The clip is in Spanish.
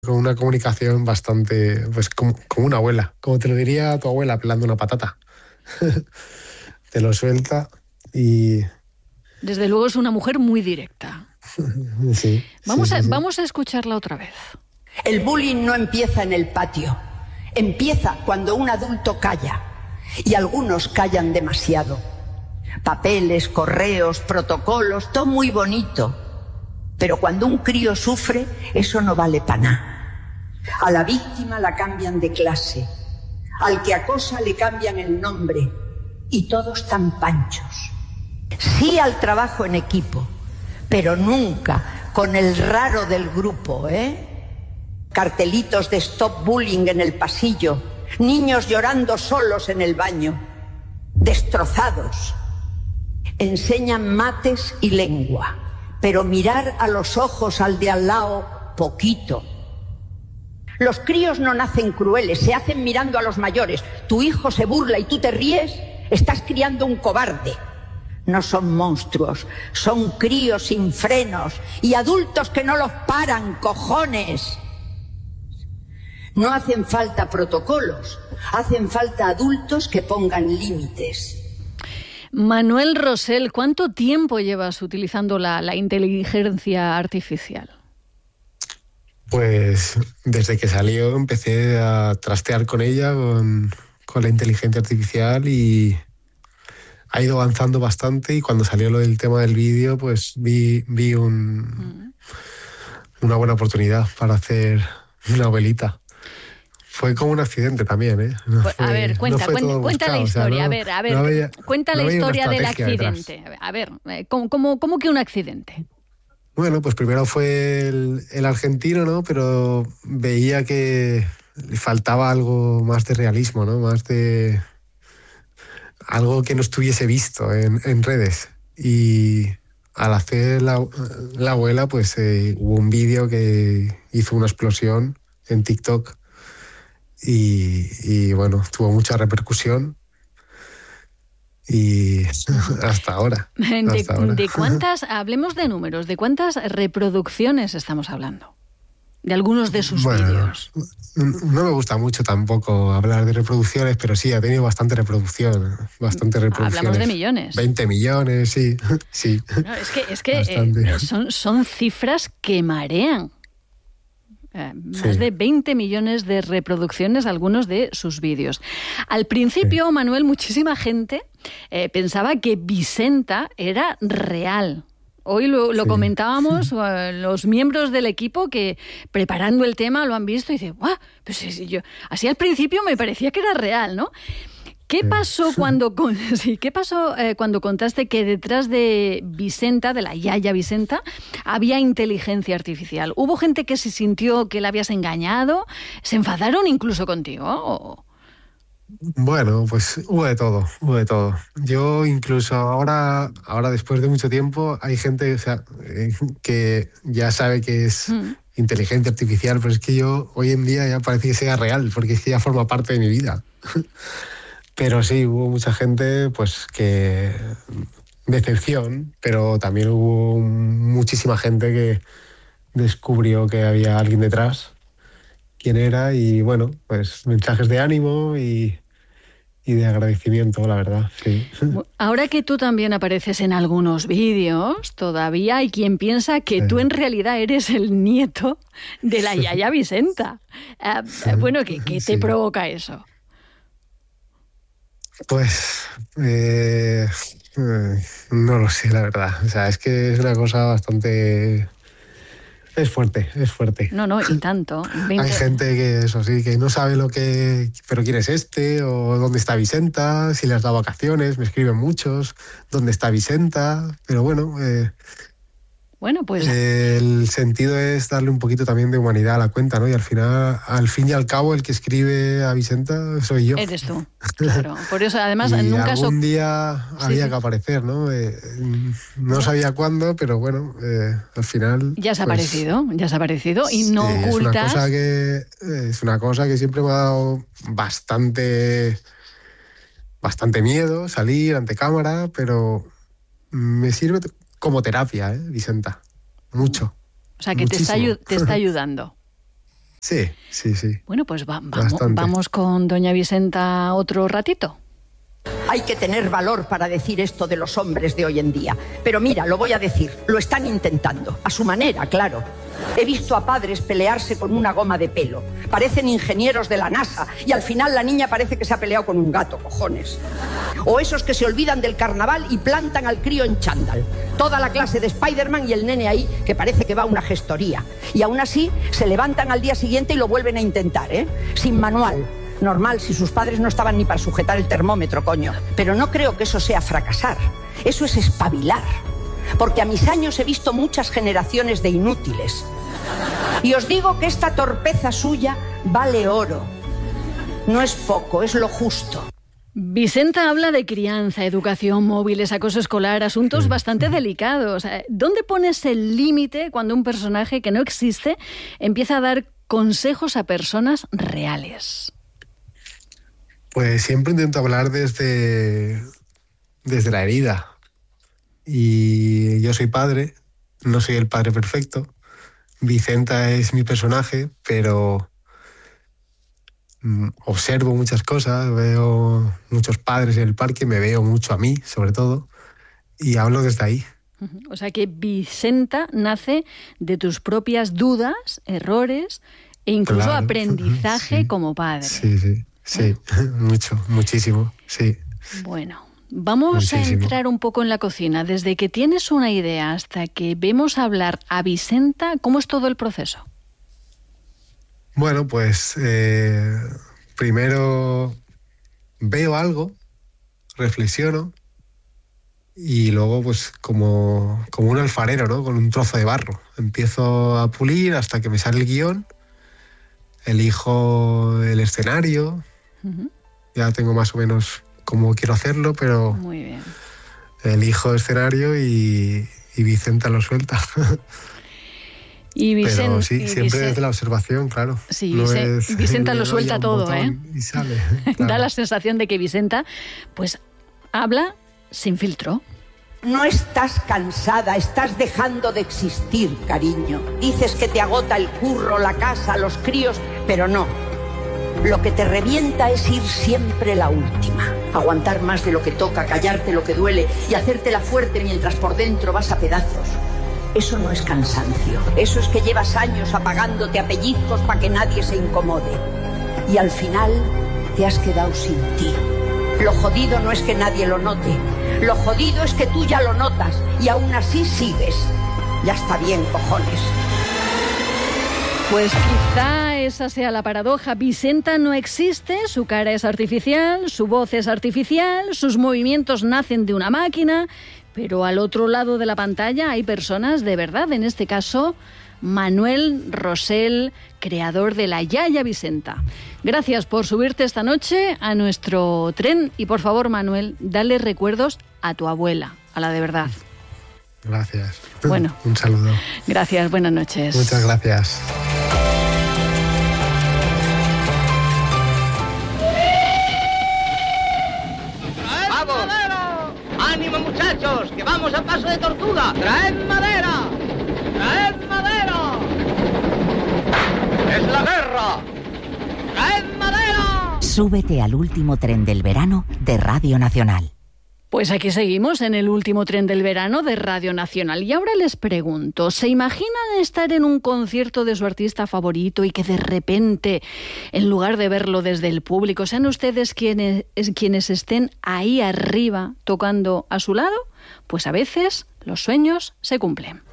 con una comunicación bastante, pues como una abuela, como te lo diría tu abuela pelando una patata. Te lo suelta y... Desde luego es una mujer muy directa. Sí, Vamos sí. a escucharla otra vez. El bullying no empieza en el patio, empieza cuando un adulto calla, y algunos callan demasiado. Papeles, correos, protocolos, todo muy bonito, pero cuando un crío sufre, eso no vale para nada. A la víctima la cambian de clase, al que acosa le cambian el nombre, y todos tan panchos. Sí al trabajo en equipo, pero nunca con el raro del grupo, Cartelitos de stop bullying en el pasillo, niños llorando solos en el baño, destrozados. Enseñan mates y lengua, pero mirar a los ojos al de al lado, poquito. Los críos no nacen crueles, se hacen mirando a los mayores. Tu hijo se burla y tú te ríes, estás criando un cobarde. No son monstruos, son críos sin frenos y adultos que no los paran, cojones. No hacen falta protocolos, hacen falta adultos que pongan límites. Manuel Rosell, ¿cuánto tiempo llevas utilizando la inteligencia artificial? Pues desde que salió empecé a trastear con ella, con la inteligencia artificial, y ha ido avanzando bastante, y cuando salió lo del tema del vídeo, pues vi una buena oportunidad para hacer una abuelita. Fue como un accidente también, ¿eh? A ver, cuenta la historia. Cuenta la historia del accidente. Detrás. A ver, ¿cómo que un accidente? Bueno, pues primero fue el argentino, ¿no? Pero veía que le faltaba algo más de realismo, ¿no? Más de algo que no estuviese visto en redes. Y al hacer la abuela, pues hubo un vídeo que hizo una explosión en TikTok. Y bueno, tuvo mucha repercusión y hasta ahora. ¿De cuántas, hablemos de números, de cuántas reproducciones estamos hablando? De algunos de sus vídeos. No me gusta mucho tampoco hablar de reproducciones, pero sí, ha tenido bastante reproducción. Hablamos de millones. 20 millones, sí. Sí. No, es que son cifras que marean. Más de 20 millones de reproducciones algunos de sus vídeos. Al principio, Manuel, muchísima gente pensaba que Vicenta era real. Hoy lo comentábamos, los miembros del equipo que preparando el tema lo han visto y dicen, ¡guau! Pues yo, así al principio me parecía que era real, ¿no? ¿Qué pasó cuando contaste que detrás de Vicenta, de la Yaya Vicenta, había inteligencia artificial? ¿Hubo gente que se sintió que la habías engañado? ¿Se enfadaron incluso contigo? Bueno, pues hubo de todo. Yo incluso ahora después de mucho tiempo, hay gente, que ya sabe que es inteligencia artificial, pero es que yo hoy en día ya parece que sea real, porque es que ya forma parte de mi vida. Pero sí, hubo mucha gente pues que decepción, pero también hubo muchísima gente que descubrió que había alguien detrás, quién era, y bueno, pues mensajes de ánimo y de agradecimiento, la verdad, sí. Ahora que tú también apareces en algunos vídeos, todavía hay quien piensa que tú en realidad eres el nieto de la Yaya Vicenta. Bueno, ¿qué te provoca eso? Pues no lo sé, la verdad. O sea, es que es una cosa bastante... Es fuerte. No, y tanto. Hay gente que, eso sí, que no sabe pero quién es este, o dónde está Vicenta, si les da vacaciones, me escriben muchos, dónde está Vicenta, pero bueno... Bueno, pues... El sentido es darle un poquito también de humanidad a la cuenta, ¿no? Y al fin y al cabo, el que escribe a Vicenta soy yo. Eres tú, claro. Por eso, además, y nunca... algún día había que aparecer, ¿no? No sabía cuándo, pero bueno, al final... Ya se ha aparecido y no ocultas... Es una cosa que siempre me ha dado bastante miedo salir ante cámara, pero me sirve... como terapia, Vicenta. Mucho. O sea, que te está ayudando. Sí. Bueno, pues vamos con doña Vicenta otro ratito. Hay que tener valor para decir esto de los hombres de hoy en día. Pero mira, lo voy a decir, lo están intentando, a su manera, claro. He visto a padres pelearse con una goma de pelo. Parecen ingenieros de la NASA y al final la niña parece que se ha peleado con un gato, cojones. O esos que se olvidan del carnaval y plantan al crío en chándal. Toda la clase de Spider-Man y el nene ahí que parece que va a una gestoría. Y aún así se levantan al día siguiente y lo vuelven a intentar, sin manual. Normal, si sus padres no estaban ni para sujetar el termómetro, coño. Pero no creo que eso sea fracasar. Eso es espabilar. Porque a mis años he visto muchas generaciones de inútiles. Y os digo que esta torpeza suya vale oro. No es poco, es lo justo. Vicenta habla de crianza, educación, móviles, acoso escolar, asuntos bastante delicados. ¿Dónde pones el límite cuando un personaje que no existe empieza a dar consejos a personas reales? Pues siempre intento hablar desde la herida. Y yo soy padre, no soy el padre perfecto. Vicenta es mi personaje, pero observo muchas cosas, veo muchos padres en el parque, me veo mucho a mí, sobre todo, y hablo desde ahí. O sea que Vicenta nace de tus propias dudas, errores e incluso aprendizaje como padre. Sí, muchísimo, sí. Bueno, vamos a entrar un poco en la cocina. Desde que tienes una idea hasta que vemos hablar a Vicenta, ¿cómo es todo el proceso? Bueno, pues primero veo algo, reflexiono y luego pues como un alfarero, ¿no? Con un trozo de barro. Empiezo a pulir hasta que me sale el guión, elijo el escenario, ya tengo más o menos cómo quiero hacerlo, pero muy bien. Elijo escenario y Vicenta lo suelta. Pero sí, siempre desde la observación, claro. Sí, Vicenta lo suelta todo, y sale. Claro. Da la sensación de que Vicenta, pues, habla sin filtro. No estás cansada, estás dejando de existir, cariño. Dices que te agota el curro, la casa, los críos, pero no. Lo que te revienta es ir siempre la última. Aguantar más de lo que toca, callarte lo que duele y hacértela fuerte mientras por dentro vas a pedazos. Eso no es cansancio. Eso es que llevas años apagándote a pellizcos para que nadie se incomode. Y al final te has quedado sin ti. Lo jodido no es que nadie lo note. Lo jodido es que tú ya lo notas y aún así sigues. Ya está bien, cojones. Pues quizá esa sea la paradoja. Vicenta no existe, su cara es artificial, su voz es artificial, sus movimientos nacen de una máquina, pero al otro lado de la pantalla hay personas de verdad. En este caso, Manuel Rosell, creador de La Yaya Vicenta. Gracias por subirte esta noche a nuestro tren y por favor, Manuel, dale recuerdos a tu abuela, a la de verdad. Gracias. Bueno, un saludo. Gracias, buenas noches. Muchas gracias. ¡Vamos! ¡Ánimo, muchachos! ¡Que vamos a paso de tortuga! ¡Traed madera! ¡Traed madera! ¡Es la guerra! ¡Traed madera! Súbete al último tren del verano de Radio Nacional. Pues aquí seguimos en el último tren del verano de Radio Nacional. Y ahora les pregunto, ¿se imaginan estar en un concierto de su artista favorito y que de repente, en lugar de verlo desde el público, sean ustedes quienes estén ahí arriba tocando a su lado? Pues a veces los sueños se cumplen.